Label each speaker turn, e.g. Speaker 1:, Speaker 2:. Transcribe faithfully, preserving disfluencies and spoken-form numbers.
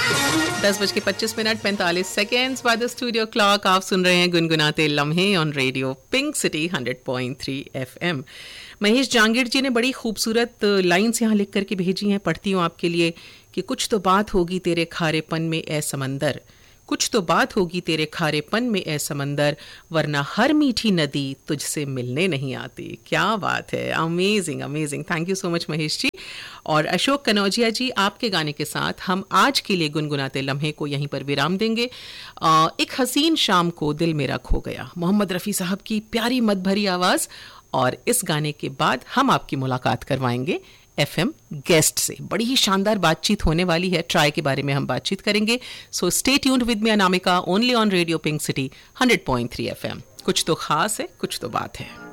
Speaker 1: दस बज के पच्चीस मिनट पैंतालीस सेकेंड्स बाद स्टूडियो क्लॉक। आप सुन रहे हैं गुनगुनाते लम्हे on radio pink city hundred point three FM. Mahesh Jahangir जी ने बड़ी खूबसूरत लाइन्स यहाँ लिख करके भेजी हैं, पढ़ती हूँ आपके लिए कि कुछ तो बात होगी तेरे खारेपन में ए समंदर, कुछ तो बात होगी तेरे खारेपन में ए समंदर, वरना हर मीठी नदी तुझसे मिलने नहीं आती। क्या बात है, amazing amazing. Thank you so much Mahesh ji. और अशोक कनौजिया जी, आपके गाने के साथ हम आज के लिए गुनगुनाते लम्हे को यहीं पर विराम देंगे। आ, एक हसीन शाम को दिल मेरा खो गया, मोहम्मद रफ़ी साहब की प्यारी मत भरी आवाज़। और इस गाने के बाद हम आपकी मुलाकात करवाएंगे एफएम गेस्ट से। बड़ी ही शानदार बातचीत होने वाली है, ट्राई के बारे में हम बातचीत करेंगे। So stay tuned with me Anamika, only on radio pink city hundred point three FM. कुछ तो खास है, कुछ तो बात है।